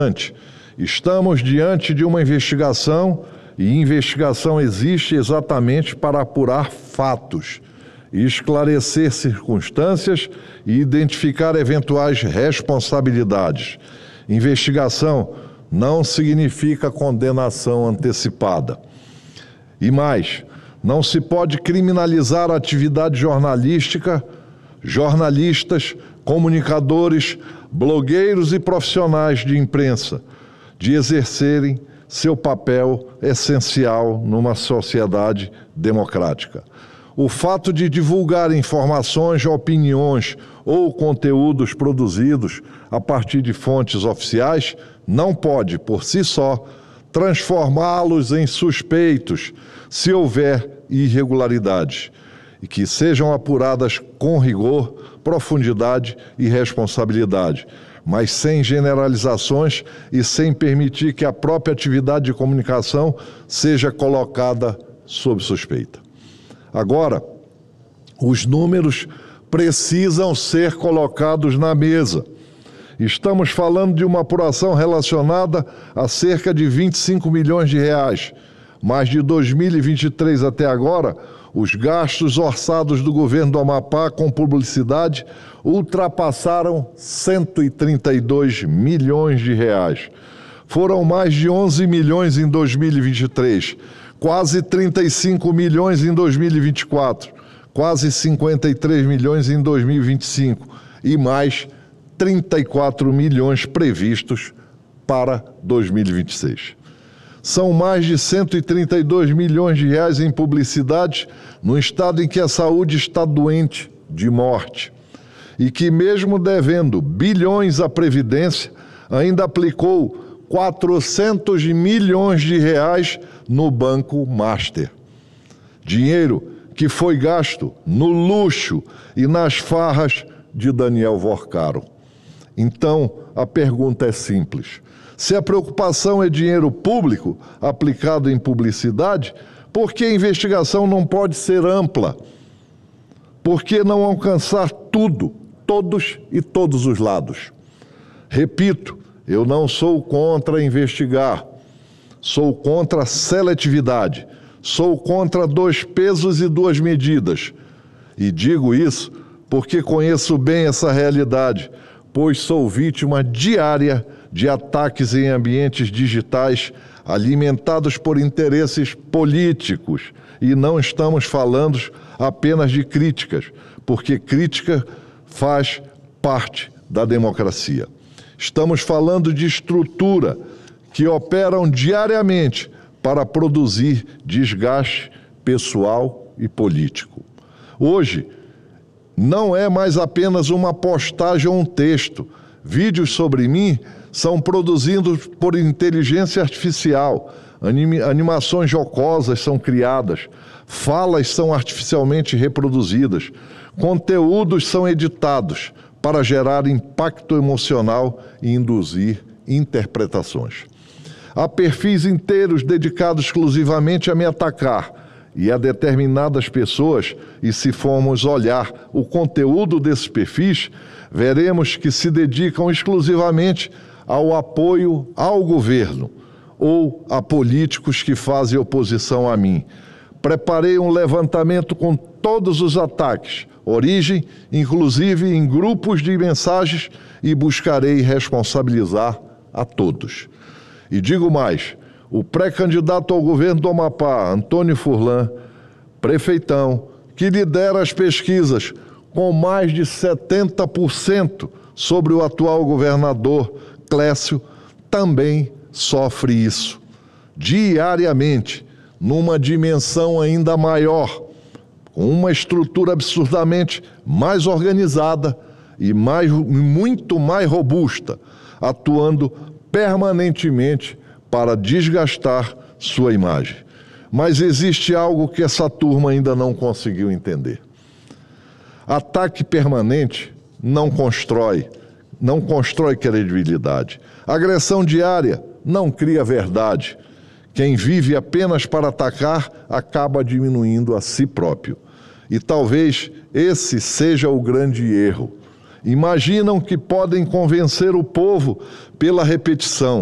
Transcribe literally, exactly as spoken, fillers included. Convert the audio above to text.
Estamos diante de uma investigação e investigação existe exatamente para apurar fatos, esclarecer circunstâncias e identificar eventuais responsabilidades. Investigação não significa condenação antecipada. E mais, não se pode criminalizar a atividade jornalística, jornalistas, comunicadores, blogueiros e profissionais de imprensa de exercerem seu papel essencial numa sociedade democrática. O fato de divulgar informações, opiniões ou conteúdos produzidos a partir de fontes oficiais não pode, por si só, transformá-los em suspeitos se houver irregularidades e que sejam apuradas com rigor, profundidade e responsabilidade, mas sem generalizações e sem permitir que a própria atividade de comunicação seja colocada sob suspeita. Agora, os números precisam ser colocados na mesa. Estamos falando de uma apuração relacionada a cerca de vinte e cinco milhões de reais, mas de dois mil e vinte e três até agora, os gastos orçados do governo do Amapá com publicidade ultrapassaram cento e trinta e dois milhões de reais. Foram mais de onze milhões em dois mil e vinte e três, quase trinta e cinco milhões em dois mil e vinte e quatro, quase cinquenta e três milhões em dois mil e vinte e cinco e mais trinta e quatro milhões previstos para dois mil e vinte e seis. São mais de cento e trinta e dois milhões de reais em publicidade no estado em que a saúde está doente de morte e que, mesmo devendo bilhões à Previdência, ainda aplicou quatrocentos milhões de reais no Banco Master. Dinheiro que foi gasto no luxo e nas farras de Daniel Vorcaro. Então, a pergunta é simples. Se a preocupação é dinheiro público aplicado em publicidade, por que a investigação não pode ser ampla? Por que não alcançar tudo, todos e todos os lados? Repito, eu não sou contra investigar, sou contra a seletividade, sou contra dois pesos e duas medidas. E digo isso porque conheço bem essa realidade, pois sou vítima diária de ataques em ambientes digitais alimentados por interesses políticos. E não estamos falando apenas de críticas, porque crítica faz parte da democracia. Estamos falando de estrutura que operam diariamente para produzir desgaste pessoal e político. Hoje, não é mais apenas uma postagem ou um texto. Vídeos sobre mim são produzidos por inteligência artificial, Anim- animações jocosas são criadas, falas são artificialmente reproduzidas, conteúdos são editados para gerar impacto emocional e induzir interpretações. Há perfis inteiros dedicados exclusivamente a me atacar e a determinadas pessoas, e se formos olhar o conteúdo desses perfis, veremos que se dedicam exclusivamente ao apoio ao governo ou a políticos que fazem oposição a mim. Preparei um levantamento com todos os ataques, origem, inclusive em grupos de mensagens, e buscarei responsabilizar a todos. E digo mais, o pré-candidato ao governo do Amapá, Antônio Furlan, prefeitão, que lidera as pesquisas com mais de setenta por cento sobre o atual governador Clécio, também sofre isso. Diariamente, numa dimensão ainda maior, com uma estrutura absurdamente mais organizada e mais, muito mais robusta, atuando permanentemente para desgastar sua imagem. Mas existe algo que essa turma ainda não conseguiu entender. Ataque permanente não constrói, não constrói credibilidade. Agressão diária não cria verdade. Quem vive apenas para atacar acaba diminuindo a si próprio. E talvez esse seja o grande erro. Imaginam que podem convencer o povo pela repetição.